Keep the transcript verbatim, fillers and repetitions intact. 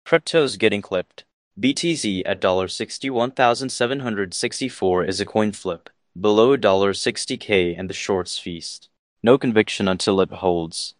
Crypto's getting clipped. B T Z at sixty-one thousand seven hundred sixty-four is a coin flip, below sixty K and the shorts feast. No conviction until it holds.